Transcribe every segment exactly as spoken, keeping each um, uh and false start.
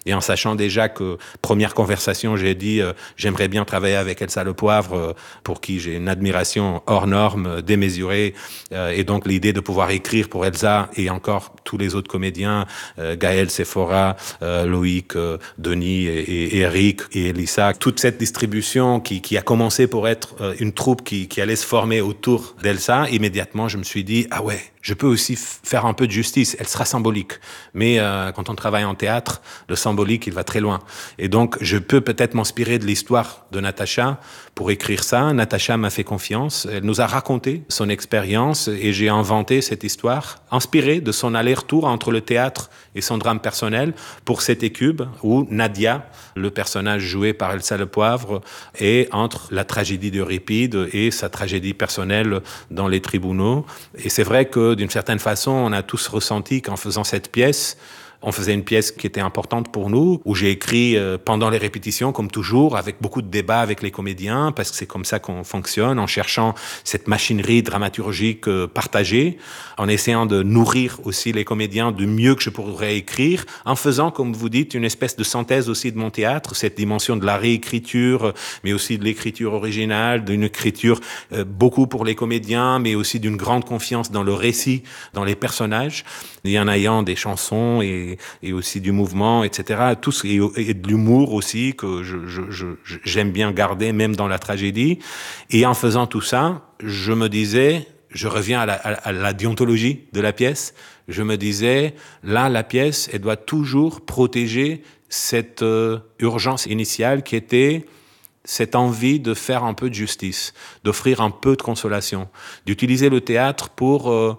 Et en sachant déjà que, première conversation, j'ai dit euh, j'aimerais bien travailler avec Elsa Le Poivre, euh, pour qui j'ai une admiration hors norme, euh, démesurée. Euh, et donc l'idée de pouvoir écrire pour Elsa et encore tous les autres comédiens, euh, Gaël, Sephora, euh, Loïc, euh, Denis et, et, et Eric et Elissa, toute cette distribution qui, qui a commencé pour être euh, une troupe qui, qui allait se former autour d'Elsa, immédiatement je me suis dit, ah ouais, je peux aussi f- faire un peu de justice. Elle sera symbolique. Mais euh, quand on travaille en théâtre, le symbolique, il va très loin. Et donc, je peux peut-être m'inspirer de l'histoire de Natacha pour écrire ça. Natacha m'a fait confiance. Elle nous a raconté son expérience et j'ai inventé cette histoire, inspirée de son aller-retour entre le théâtre et son drame personnel pour cette écube où Nadia, le personnage joué par Elsa Le Poivre, est entre la tragédie d'Euripide et sa tragédie personnelle dans les tribunaux. Et c'est vrai que d'une certaine façon, on a tous ressenti qu'en faisant cette pièce, on faisait une pièce qui était importante pour nous, où j'ai écrit euh, pendant les répétitions, comme toujours, avec beaucoup de débats avec les comédiens, parce que c'est comme ça qu'on fonctionne, en cherchant cette machinerie dramaturgique euh, partagée, en essayant de nourrir aussi les comédiens du mieux que je pourrais écrire, en faisant, comme vous dites, une espèce de synthèse aussi de mon théâtre, cette dimension de la réécriture, mais aussi de l'écriture originale, d'une écriture euh, beaucoup pour les comédiens, mais aussi d'une grande confiance dans le récit, dans les personnages, et en ayant des chansons et et aussi du mouvement, et cetera. Tout ce, et, et de l'humour aussi que je, je, je, j'aime bien garder, même dans la tragédie. Et en faisant tout ça, je me disais, je reviens à la, à, à la déontologie de la pièce. Je me disais, là, la pièce, elle doit toujours protéger cette euh, urgence initiale qui était cette envie de faire un peu de justice, d'offrir un peu de consolation, d'utiliser le théâtre pour euh,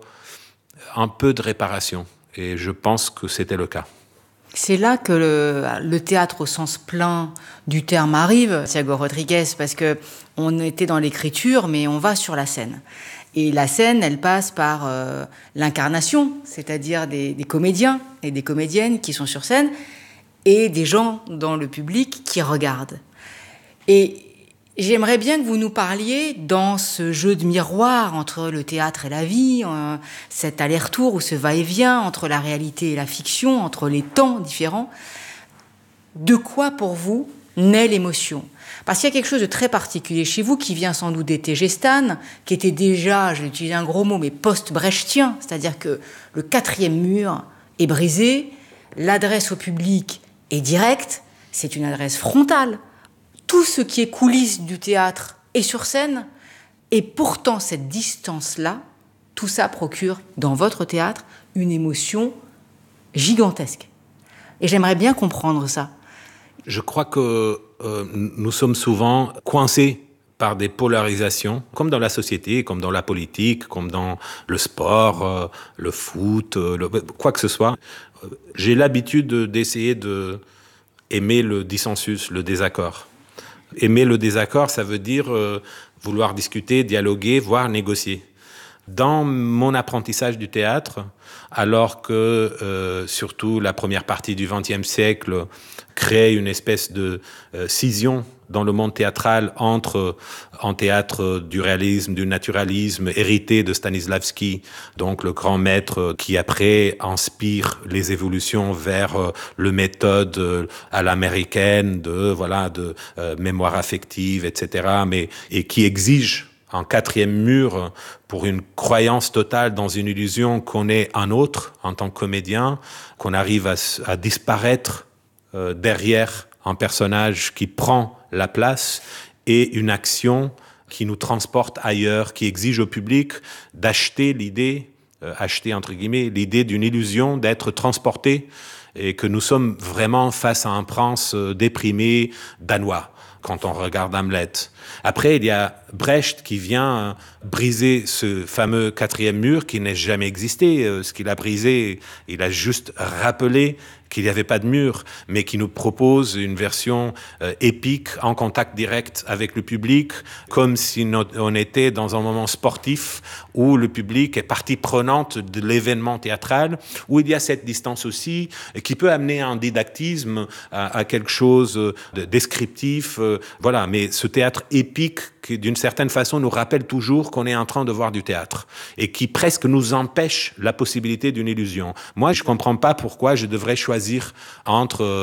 un peu de réparation. Et je pense que c'était le cas. C'est là que le, le théâtre au sens plein du terme arrive, Thiago Rodriguez, parce que on était dans l'écriture, mais on va sur la scène. Et la scène, elle passe par euh, l'incarnation, c'est-à-dire des, des comédiens et des comédiennes qui sont sur scène, et des gens dans le public qui regardent. Et j'aimerais bien que vous nous parliez dans ce jeu de miroir entre le théâtre et la vie, euh, cet aller-retour ou ce va-et-vient entre la réalité et la fiction, entre les temps différents. De quoi, pour vous, naît l'émotion ? Parce qu'il y a quelque chose de très particulier chez vous qui vient sans doute d'été gestane, qui était déjà, je vais utiliser un gros mot, mais post-brechtien, c'est-à-dire que le quatrième mur est brisé, l'adresse au public est directe, c'est une adresse frontale. Tout ce qui est coulisses du théâtre est sur scène, et pourtant cette distance-là, tout ça procure dans votre théâtre une émotion gigantesque. Et j'aimerais bien comprendre ça. Je crois que euh, nous sommes souvent coincés par des polarisations, comme dans la société, comme dans la politique, comme dans le sport, euh, le foot, euh, le, quoi que ce soit. J'ai l'habitude d'essayer de aimer le dissensus, le désaccord. Aimer le désaccord, ça veut dire euh, vouloir discuter, dialoguer, voire négocier. Dans mon apprentissage du théâtre, alors que euh, surtout la première partie du vingtième siècle crée une espèce de euh, scission dans le monde théâtral entre en théâtre du réalisme, du naturalisme hérité de Stanislavski, donc le grand maître qui après inspire les évolutions vers euh, le méthode euh, à l'américaine de voilà de euh, mémoire affective, et cetera. Mais et qui exige un quatrième mur pour une croyance totale dans une illusion qu'on est un autre en tant que comédien, qu'on arrive à, à disparaître euh, derrière un personnage qui prend la place et une action qui nous transporte ailleurs, qui exige au public d'acheter l'idée, euh, acheter entre guillemets, l'idée d'une illusion d'être transporté et que nous sommes vraiment face à un prince euh, déprimé danois quand on regarde Hamlet. Après, il y a Brecht qui vient briser ce fameux quatrième mur qui n'a jamais existé. Ce qu'il a brisé, il a juste rappelé qu'il n'y avait pas de mur, mais qui nous propose une version euh, épique, en contact direct avec le public, comme si on était dans un moment sportif où le public est partie prenante de l'événement théâtral, où il y a cette distance aussi, qui peut amener un didactisme à, à quelque chose de descriptif. Euh, voilà, mais ce théâtre épique qui, d'une certaine façon, nous rappelle toujours qu'on est en train de voir du théâtre et qui presque nous empêche la possibilité d'une illusion. Moi, je comprends pas pourquoi je devrais choisir entre